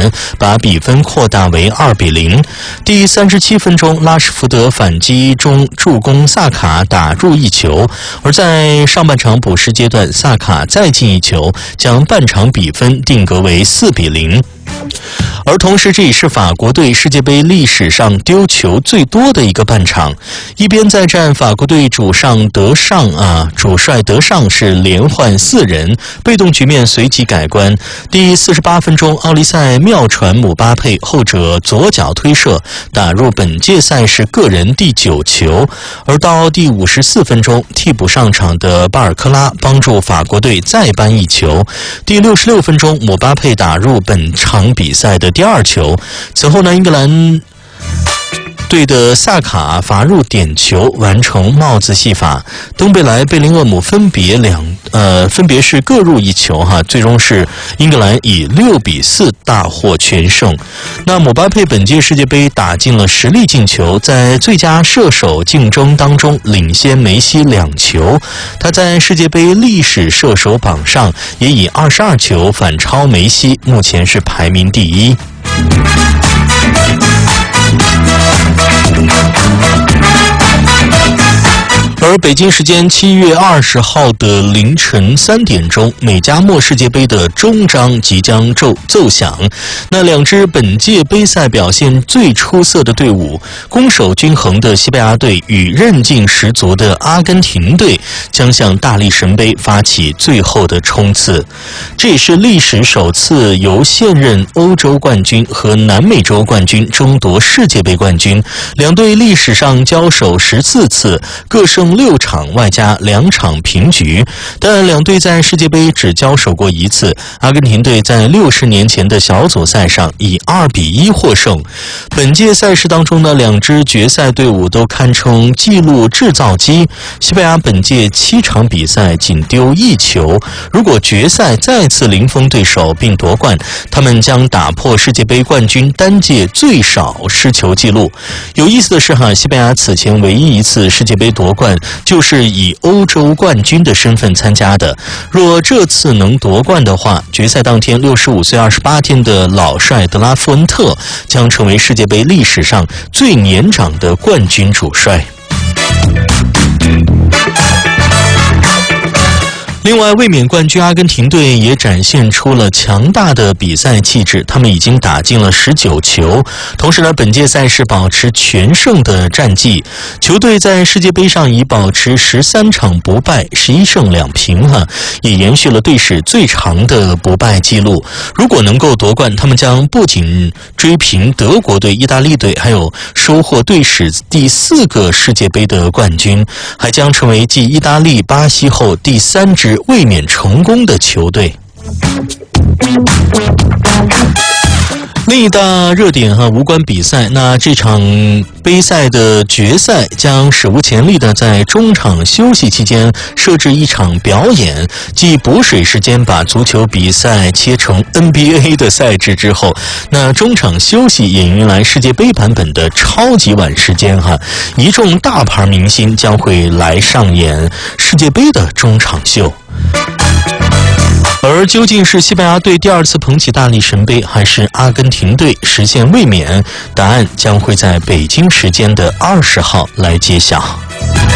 前，把比分扩大为2-0。第37分钟，拉什福德反击中助攻萨卡打入一球，而在上半场补时阶段，萨卡再进一球，将半场比分定格为4-0。而同时，这也是法国队世界杯历史上丢球最多的一个半场。一边再战，法国队主帅德尚是连换4人，被动局面随即改观。第48分钟，奥利塞妙传姆巴佩，后者左脚推射打入本届赛事个人第9球。而到第54分钟，替补上场的巴尔科拉帮助法国队再扳一球。第66分钟，姆巴佩打入本场比赛的第2球。此后呢，英格兰队的萨卡罚入点球，完成帽子戏法。登贝莱、贝林厄姆分别是各入一球最终是英格兰以6-4大获全胜。那姆巴佩本届世界杯打进了10粒进球，在最佳射手竞争当中领先梅西2球。他在世界杯历史射手榜上也以22球反超梅西，目前是排名第1。而北京时间7月20号的凌晨3点钟，美加墨世界杯的终章即将奏响。那两支本届杯赛表现最出色的队伍，攻守均衡的西班牙队与韧劲十足的阿根廷队将向大力神杯发起最后的冲刺。这也是历史首次由现任欧洲冠军和南美洲冠军争夺世界杯冠军。两队历史上交手14次，各胜6场，外加2场平局。但两队在世界杯只交手过1次，阿根廷队在60年前的小组赛上以2-1获胜。本届赛事当中呢，两支决赛队伍都堪称纪录制造机。西班牙本届7场比赛仅丢1球，如果决赛再次零封对手并夺冠，他们将打破世界杯冠军单届最少失球纪录。有意思的是西班牙此前唯一一次世界杯夺冠就是以欧洲冠军的身份参加的。若这次能夺冠的话，决赛当天65岁28天的老帅德拉富恩特将成为世界杯历史上最年长的冠军主帅。另外，卫冕冠军阿根廷队也展现出了强大的比赛气质，他们已经打进了19球，同时呢，本届赛事保持全胜的战绩。球队在世界杯上已保持13场不败，11胜2平也延续了队史最长的不败纪录。如果能够夺冠，他们将不仅追平德国队、意大利队，还有收获队史第4个世界杯的冠军，还将成为继意大利、巴西后第3支卫冕成功的球队。另一大热点无关比赛，那这场杯赛的决赛将史无前例的在中场休息期间设置一场表演，继补水时间把足球比赛切成 NBA 的赛制之后，那中场休息也迎来世界杯版本的超级碗时间一众大牌明星将会来上演世界杯的中场秀。而究竟是西班牙队第2次捧起大力神杯，还是阿根廷队实现卫冕？答案将会在北京时间的20号来揭晓。